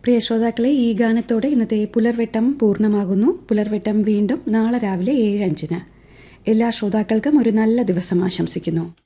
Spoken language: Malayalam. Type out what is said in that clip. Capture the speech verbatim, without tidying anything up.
പ്രിയ ശ്രോതാക്കളെ, ഈ ഗാനത്തോടെ ഇന്നത്തെ പുലർവെട്ടം പൂർണ്ണമാകുന്നു. പുലർവെട്ടം വീണ്ടും നാളെ രാവിലെ ഏഴ് അഞ്ചിന്. എല്ലാ ശ്രോതാക്കൾക്കും ഒരു നല്ല ദിവസം ആശംസിക്കുന്നു.